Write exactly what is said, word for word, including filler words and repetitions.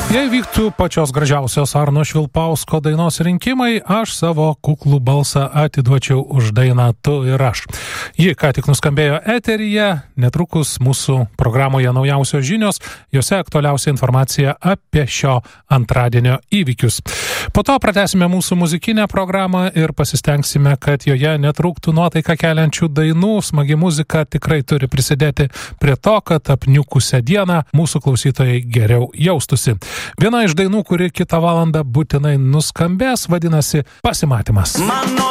Jei vyktų pačios gražiausios Arno Švilpausko dainos rinkimai, aš savo kuklų balsą atiduočiau už dainą Tu ir aš. Ji ką tik nuskambėjo eteryje, netrukus mūsų programoje naujausios žinios, jose aktualiausia informacija apie šio antradienio įvykius. Po to pratęsime mūsų muzikinę programą ir pasistengsime, kad joje netrūktų nuotaiką keliančių dainų. Smagi muzika tikrai turi prisidėti prie to, kad apniukusią dieną mūsų klausytojai geriau jaustusi. Viena iš dainų, kuri kitą valandą būtinai nuskambės, vadinasi Pasimatymas. Mano